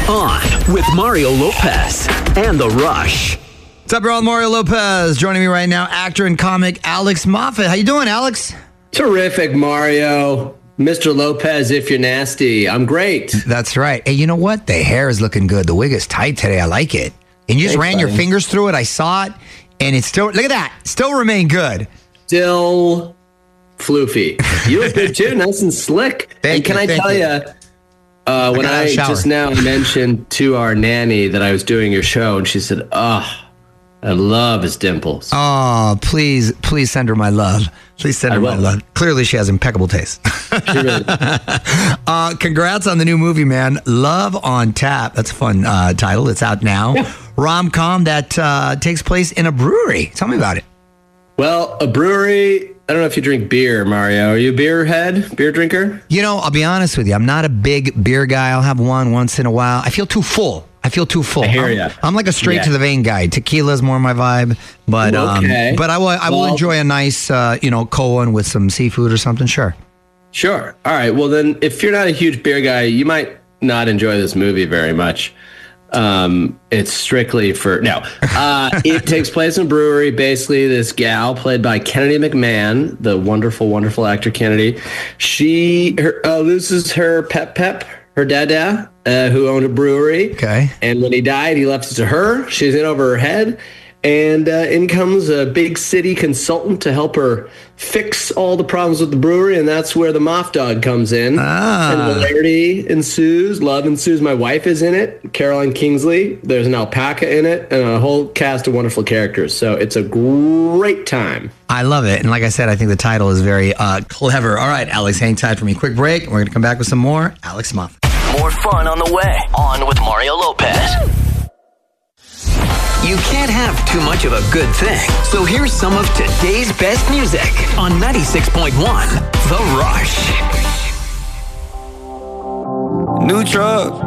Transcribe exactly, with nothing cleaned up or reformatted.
On with Mario Lopez and The Rush. What's up, everyone? Mario Lopez joining me right now, actor and comic Alex Moffat. How you doing, Alex? Terrific, Mario. Mister Lopez, if you're nasty. I'm great. That's right. Hey, you know what? The hair is looking good. The wig is tight today. I like it. And you just Thanks, ran your buddy. fingers through it. I saw it. And it's still, look at that. Still remain good. Still floofy. You look good, too. Nice and slick. Thank and can you, I thank tell you. you, uh, when got out of I the shower. just now mentioned to our nanny that I was doing your show, and she said, oh, I love his dimples. Oh, please, please send her my love. Please send her I my will. love. Clearly, she has impeccable taste. She really does. uh, congrats on the new movie, man. Love on Tap. That's a fun uh, title. It's out now. Yeah. Rom-com that uh, takes place in a brewery. Tell me about it. Well, a brewery, I don't know if you drink beer, Mario. Are you a beer head, beer drinker? You know, I'll be honest with you. I'm not a big beer guy. I'll have one once in a while. I feel too full. I feel too full. I hear I'm, ya. I'm like a straight Yeah. to the vein guy. Tequila's more my vibe, but Okay. um, but I will I will Well- enjoy a nice uh, you know Cohen with some seafood or something. Sure. Sure. All right. Well, then, if you're not a huge beer guy, you might not enjoy this movie very much. Um, it's strictly for no. Uh, it takes place in a brewery. Basically, this gal played by Kennedy McMahon, the wonderful, wonderful actor Kennedy. She her, uh, loses her pep pep, her dada, uh, who owned a brewery. Okay. And when he died, he left it to her. She's in over her head. And uh, in comes a big city consultant to help her fix all the problems with the brewery, and that's where the Moff Dog comes in. Ah. And hilarity ensues, love ensues. My wife is in it, Caroline Kingsley. There's an alpaca in it, and a whole cast of wonderful characters. So it's a great time. I love it, and like I said, I think the title is very uh, clever. All right, Alex, hang tight for me. Quick break, and we're going to come back with some more Alex Moffat. More fun on the way. On with Mario Lopez. You can't have too much of a good thing. So here's some of today's best music on ninety-six point one The Rush. New truck,